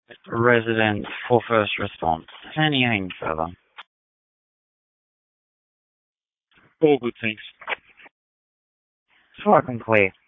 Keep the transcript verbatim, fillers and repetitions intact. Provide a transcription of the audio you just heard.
residents for first response. Anything further? All good, thanks. Fucking clear.